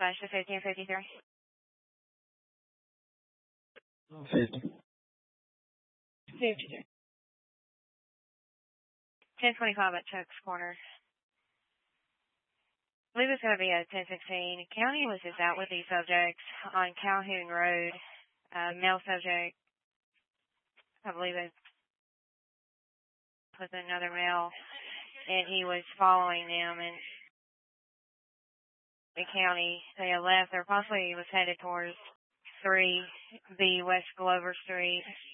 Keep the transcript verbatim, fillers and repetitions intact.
dispatch to fifteen fifty-three. fifty. fifty-three. ten twenty-five at Chuck's Corner. I believe it's going to be a ten sixteen. County was just out with these subjects on Calhoun Road. Uh, male subject, I believe it was another male, and he was following them, and the county, they had left, or possibly he was headed towards three B West Glover Street.